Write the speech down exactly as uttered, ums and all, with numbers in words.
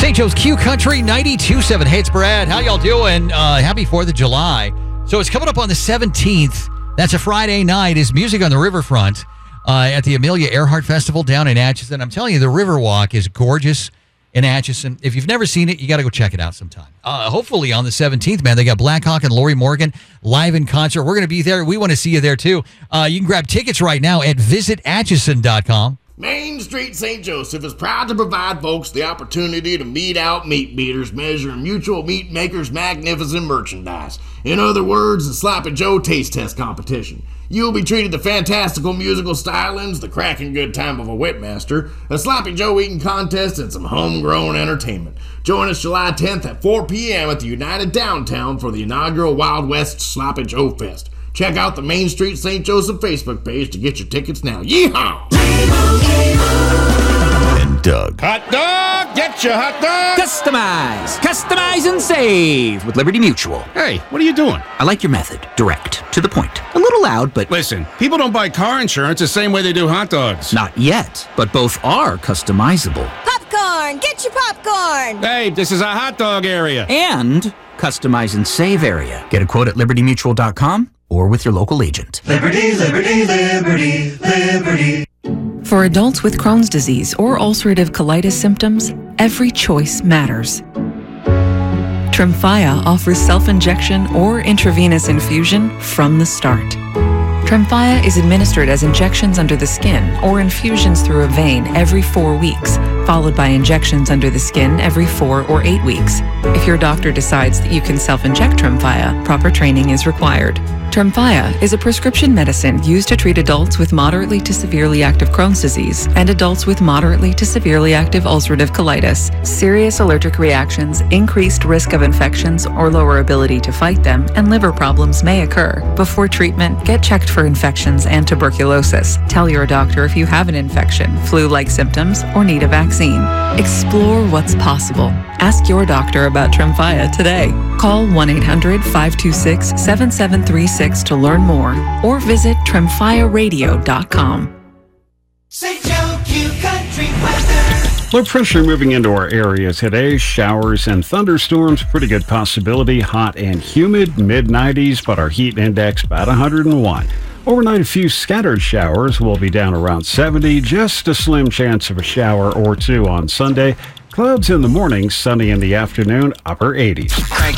Saint Joe's Q Country ninety-two point seven. Hey, it's Brad. How y'all doing? Uh, happy fourth of July. So it's coming up on the seventeenth. That's a Friday night. Is Music on the Riverfront uh, at the Amelia Earhart Festival down in Atchison. I'm telling you, the Riverwalk is gorgeous in Atchison. If you've never seen it, you got to go check it out sometime. Uh, hopefully on the seventeenth, man. They got Black Hawk and Lori Morgan live in concert. We're going to be there. We want to see you there, too. Uh, you can grab tickets right now at visit atchison dot com. Main Street Saint Joseph is proud to provide folks the opportunity to meet out meat beaters measuring Mutual Meat Makers' magnificent merchandise. In other words, the Sloppy Joe Taste Test Competition. You'll be treated to fantastical musical stylings, the cracking good time of a whipmaster, a Sloppy Joe eating contest, and some homegrown entertainment. Join us July tenth at four p.m. at the United Downtown for the inaugural Wild West Sloppy Joe Fest. Check out the Main Street Saint Joseph Facebook page to get your tickets now. Yeehaw! And Doug. Hot dog! Get your hot dog! Customize! Customize and save with Liberty Mutual. Hey, what are you doing? I like your method. Direct. To the point. A little loud, but... Listen, people don't buy car insurance the same way they do hot dogs. Not yet, but both are customizable. Popcorn! Get your popcorn! Hey, this is a hot dog area. And customize and save area. Get a quote at liberty mutual dot com or with your local agent. Liberty, liberty, liberty, liberty. For adults with Crohn's disease or ulcerative colitis symptoms, every choice matters. Tremfya offers self-injection or intravenous infusion from the start. Tremfya is administered as injections under the skin or infusions through a vein every four weeks, followed by injections under the skin every four or eight weeks. If your doctor decides that you can self-inject Tremfya, proper training is required. Tremfya is a prescription medicine used to treat adults with moderately to severely active Crohn's disease and adults with moderately to severely active ulcerative colitis. Serious allergic reactions, increased risk of infections or lower ability to fight them, and liver problems may occur. Before treatment, get checked for infections and tuberculosis. Tell your doctor if you have an infection, flu-like symptoms, or need a vaccine. Explore what's possible. Ask your doctor about Tremfya today. Call one eight hundred five two six seven seven three six to learn more or visit tremfya radio dot com. Saint Joe Q Country weather. Low pressure moving into our area today. Showers and thunderstorms, pretty good possibility. Hot and humid, mid nineties, but our heat index about one hundred one. Overnight, a few scattered showers will be down around seventy. Just a slim chance of a shower or two on Sunday. Clouds in the morning, sunny in the afternoon, upper eighties.